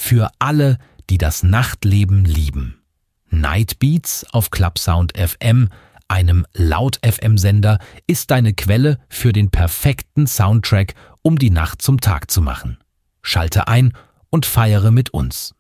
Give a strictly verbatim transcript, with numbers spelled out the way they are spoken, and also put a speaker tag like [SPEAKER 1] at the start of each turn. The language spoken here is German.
[SPEAKER 1] für alle, die das Nachtleben lieben. Nightbeats auf Clubsound F M, einem Laut-F M-Sender, ist deine Quelle für den perfekten Soundtrack, um die Nacht zum Tag zu machen. Schalte ein und feiere mit uns.